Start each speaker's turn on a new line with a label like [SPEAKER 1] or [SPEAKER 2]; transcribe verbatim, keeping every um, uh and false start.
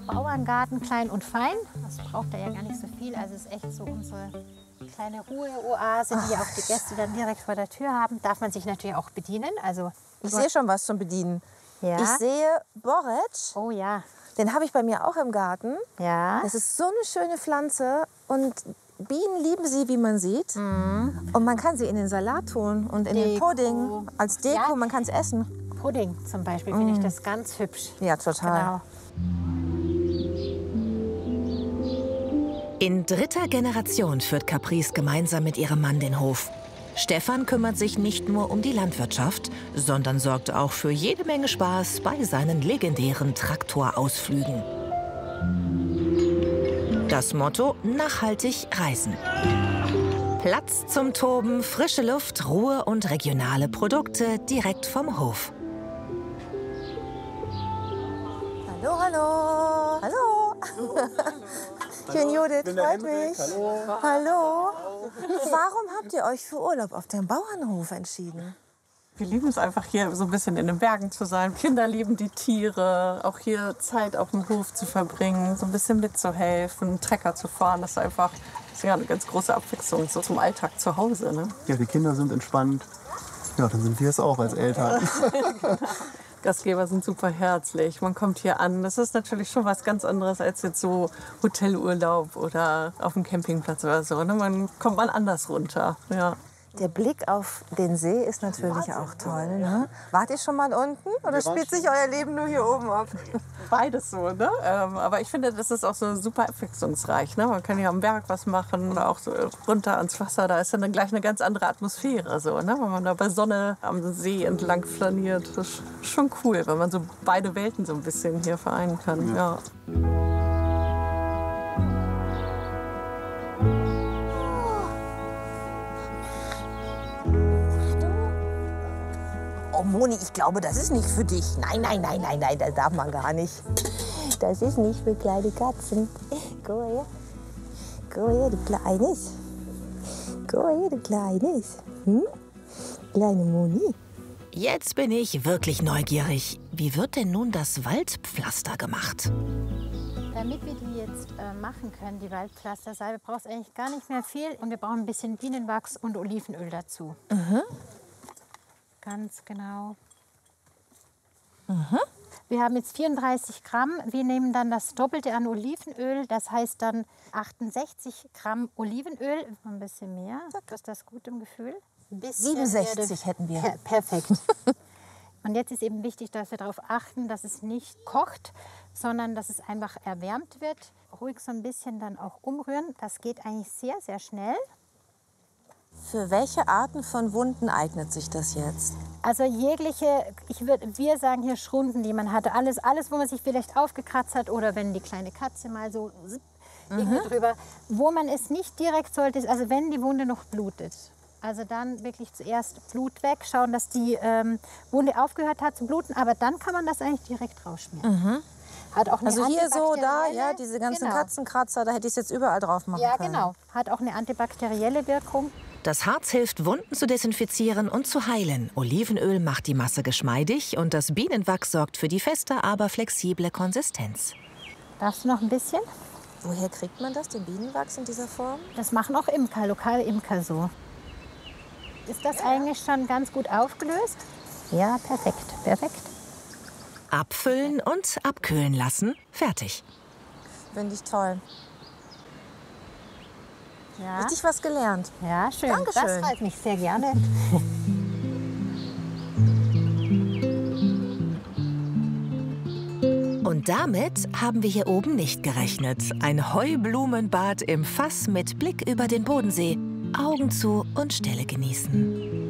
[SPEAKER 1] Bauerngarten, klein und fein. Das braucht er ja gar nicht so viel. Also es ist echt so unsere kleine Ruheoase, die auch die Gäste dann direkt vor der Tür haben. Darf man sich natürlich auch bedienen. Also
[SPEAKER 2] Ich sehe schon was zum Bedienen.
[SPEAKER 1] ja.
[SPEAKER 2] Ich sehe Borretsch.
[SPEAKER 1] Oh ja.
[SPEAKER 2] Den habe ich bei mir auch im Garten.
[SPEAKER 1] Ja.
[SPEAKER 2] Das ist so eine schöne Pflanze und Bienen lieben sie, wie man sieht.
[SPEAKER 1] Mhm.
[SPEAKER 2] Und man kann sie in den Salat tun und in den
[SPEAKER 1] Deko.
[SPEAKER 2] Pudding als Deko.
[SPEAKER 1] Ja.
[SPEAKER 2] Man kann es essen.
[SPEAKER 1] Pudding zum Beispiel finde ich das ganz hübsch.
[SPEAKER 2] Ja, total.
[SPEAKER 1] Genau.
[SPEAKER 3] In dritter Generation führt Caprice gemeinsam mit ihrem Mann den Hof. Stefan kümmert sich nicht nur um die Landwirtschaft, sondern sorgt auch für jede Menge Spaß bei seinen legendären Traktorausflügen. Das Motto: nachhaltig reisen. Platz zum Toben, frische Luft, Ruhe und regionale Produkte direkt vom Hof.
[SPEAKER 2] Hallo, hallo. Hallo. Ich bin Judith, freut mich.
[SPEAKER 4] Hallo.
[SPEAKER 2] Hallo. Warum habt ihr euch für Urlaub auf dem Bauernhof entschieden?
[SPEAKER 4] Wir lieben es einfach hier so ein bisschen in den Bergen zu sein. Kinder lieben die Tiere, auch hier Zeit auf dem Hof zu verbringen, so ein bisschen mitzuhelfen, einen Trecker zu fahren. Das ist einfach das ist ja eine ganz große Abwechslung so zum Alltag zu Hause. Ne?
[SPEAKER 5] Ja, die Kinder sind entspannt. Ja, dann sind wir es auch als Eltern.
[SPEAKER 4] Gastgeber sind super herzlich. Man kommt hier an. Das ist natürlich schon was ganz anderes als jetzt so Hotelurlaub oder auf dem Campingplatz oder so. Ne? Man kommt mal anders runter. Ja.
[SPEAKER 2] Der Blick auf den See ist natürlich auch toll. Ne? Wart ihr schon mal unten oder spielt sich euer Leben nur hier oben ab?
[SPEAKER 4] Beides so, ne? Ähm, aber ich finde, das ist auch so super abwechslungsreich. Ne? Man kann hier am Berg was machen oder auch so runter ans Wasser. Da ist dann gleich eine ganz andere Atmosphäre, so, ne? Wenn man da bei Sonne am See entlang flaniert. Das ist schon cool, wenn man so beide Welten so ein bisschen hier vereinen kann. Ja.
[SPEAKER 2] Oh Moni, ich glaube, das ist nicht für dich. Nein, nein, nein, nein, nein, das darf man gar nicht. Das ist nicht für kleine Katzen. Komm mal her. Komm mal her, du Kleines. Komm mal her, du Kleines. Hm? Kleine Moni.
[SPEAKER 3] Jetzt bin ich wirklich neugierig. Wie wird denn nun das Waldpflaster gemacht?
[SPEAKER 1] Damit wir die jetzt äh, machen können, die Waldpflastersalbe, braucht es eigentlich gar nicht mehr viel. Und wir brauchen ein bisschen Bienenwachs und Olivenöl dazu.
[SPEAKER 2] Mhm.
[SPEAKER 1] Ganz genau.
[SPEAKER 2] Mhm.
[SPEAKER 1] Wir haben jetzt vierunddreißig Gramm. Wir nehmen dann das Doppelte an Olivenöl. Das heißt dann achtundsechzig Gramm Olivenöl. Ein bisschen mehr. Ist das gut im Gefühl?
[SPEAKER 2] siebenundsechzig hätten wir.
[SPEAKER 1] Per perfekt. Und jetzt ist eben wichtig, dass wir darauf achten, dass es nicht kocht, sondern dass es einfach erwärmt wird. Ruhig so ein bisschen dann auch umrühren. Das geht eigentlich sehr, sehr schnell.
[SPEAKER 2] Für welche Arten von Wunden eignet sich das jetzt?
[SPEAKER 1] Also jegliche, ich würd, wir sagen hier Schrunden, die man hatte. Alles, alles, wo man sich vielleicht aufgekratzt hat oder wenn die kleine Katze mal so mhm. drüber. Wo man es nicht direkt sollte, ist, also wenn die Wunde noch blutet. Also dann wirklich zuerst Blut weg, schauen, dass die ähm, Wunde aufgehört hat zu bluten. Aber dann kann man das eigentlich direkt rausschmieren.
[SPEAKER 2] Mhm.
[SPEAKER 1] Hat auch eine
[SPEAKER 2] Also hier so, da,
[SPEAKER 1] antibakterielle-
[SPEAKER 2] ja, diese ganzen
[SPEAKER 1] genau.
[SPEAKER 2] Katzenkratzer, da hätte ich es jetzt überall drauf machen
[SPEAKER 1] Ja,
[SPEAKER 2] können.
[SPEAKER 1] genau. Hat auch eine antibakterielle Wirkung.
[SPEAKER 3] Das Harz hilft, Wunden zu desinfizieren und zu heilen. Olivenöl macht die Masse geschmeidig und das Bienenwachs sorgt für die feste, aber flexible Konsistenz.
[SPEAKER 1] Darfst du noch ein bisschen?
[SPEAKER 2] Woher kriegt man das, den Bienenwachs in dieser Form?
[SPEAKER 1] Das machen auch Imker, lokale Imker so. Ist das eigentlich schon ganz gut aufgelöst? Ja, perfekt, perfekt.
[SPEAKER 3] Abfüllen und abkühlen lassen. Fertig.
[SPEAKER 2] Finde ich toll.
[SPEAKER 1] Ja,
[SPEAKER 2] Richtig was gelernt.
[SPEAKER 1] ja schön.
[SPEAKER 2] Dankeschön.
[SPEAKER 1] Das freut mich sehr gerne.
[SPEAKER 3] Und damit haben wir hier oben nicht gerechnet. Ein Heublumenbad im Fass mit Blick über den Bodensee. Augen zu und Stille genießen.